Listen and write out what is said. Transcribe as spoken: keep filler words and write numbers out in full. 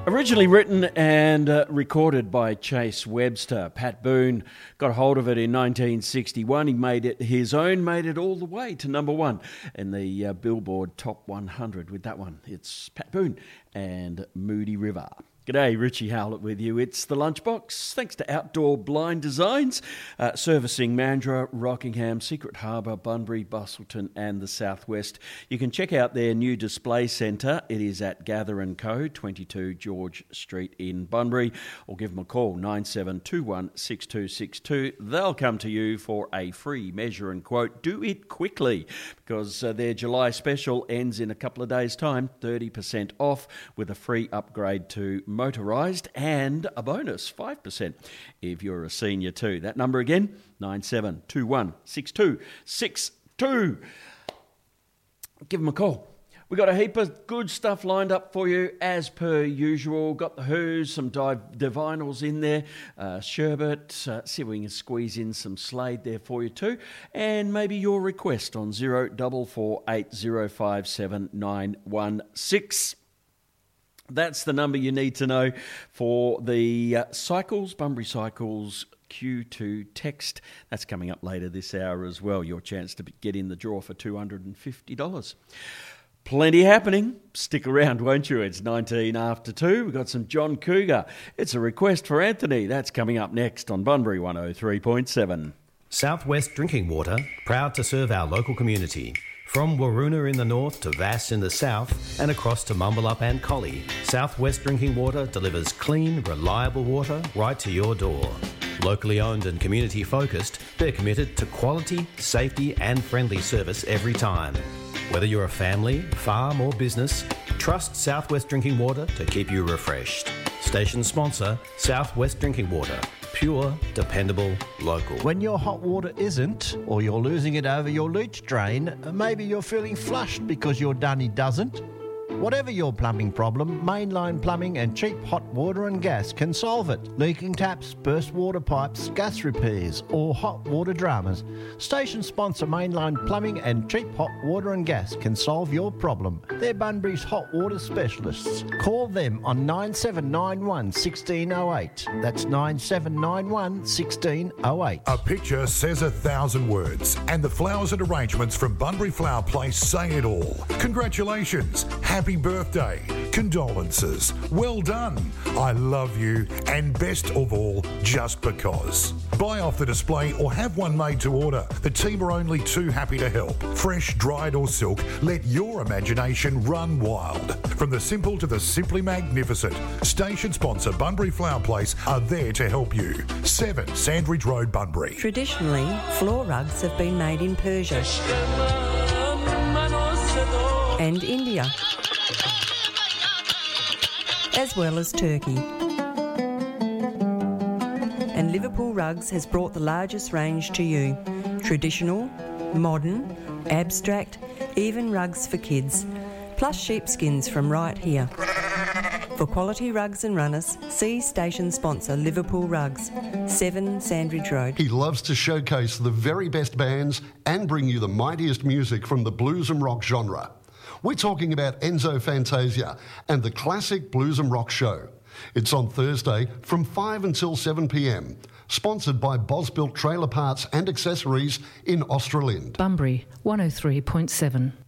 Originally written and uh, recorded by Chase Webster, Pat Boone got hold of it in nineteen sixty-one. He made it his own, made it all the way to number one in the uh, Billboard Top one hundred with that one. It's Pat Boone and Moody River. G'day, Richie Howlett with you. It's The Lunchbox. Thanks to Outdoor Blind Designs, uh, servicing Mandurah, Rockingham, Secret Harbour, Bunbury, Bustleton and the Southwest. You can check out their new display centre. It is at Gather and Co, twenty-two George Street in Bunbury, or give them a call, nine seven two one six two six two. They'll come to you for a free measure and quote. Do it quickly, because uh, their July special ends in a couple of days' time, thirty percent off with a free upgrade to motorised and a bonus, five percent if you're a senior too. That number again, nine seven two one six two six two. Give them a call. We've got a heap of good stuff lined up for you as per usual. Got the Who's, some Divinals in there, uh, sherbet, uh, see if we can squeeze in some Slade there for you too, and maybe your request on zero four four eight zero five seven nine one six. That's the number you need to know for the uh, Cycles, Bunbury Cycles Q two text. That's coming up later this hour as well. Your chance to get in the draw for two hundred fifty dollars. Plenty happening. Stick around, won't you? It's nineteen after two. We've got some John Cougar. It's a request for Anthony. That's coming up next on Bunbury one oh three point seven. Southwest Drinking Water, proud to serve our local community. From Waroona in the north to Vass in the south and across to Mumbalup and Collie, Southwest Drinking Water delivers clean, reliable water right to your door. Locally owned and community focused, they're committed to quality, safety and friendly service every time. Whether you're a family, farm or business, trust Southwest Drinking Water to keep you refreshed. Station sponsor, Southwest Drinking Water. Pure, dependable, local. When your hot water isn't, or you're losing it over your leach drain, maybe you're feeling flushed because your dunny doesn't. Whatever your plumbing problem, Mainline Plumbing and cheap hot water and gas can solve it. Leaking taps, burst water pipes, gas repairs or hot water dramas. Station sponsor Mainline Plumbing and cheap hot water and gas can solve your problem. They're Bunbury's hot water specialists. Call them on nine seven nine one, one six zero eight. That's nine seven nine one, one six zero eight. A picture says a thousand words, and the flowers and arrangements from Bunbury Flower Place say it all. Congratulations. Happy birthday, condolences, well done, I love you, and best of all, just because. Buy off the display or have one made to order. The team are only too happy to help. Fresh, dried or silk, let your imagination run wild. From the simple to the simply magnificent, station sponsor Bunbury Flower Place are there to help you. seven Sandridge Road, Bunbury. Traditionally, floor rugs have been made in Persia and India, as well as Turkey. And Liverpool Rugs has brought the largest range to you. Traditional, modern, abstract, even rugs for kids, plus sheepskins from right here. For quality rugs and runners, see station sponsor Liverpool Rugs, seven Sandridge Road. He loves to showcase the very best bands and bring you the mightiest music from the blues and rock genre. We're talking about Enzo Fantasia and the Classic Blues and Rock Show. It's on Thursday from five until seven p m. Sponsored by Bosbuilt Trailer Parts and Accessories in Australind. Bunbury one oh three point seven.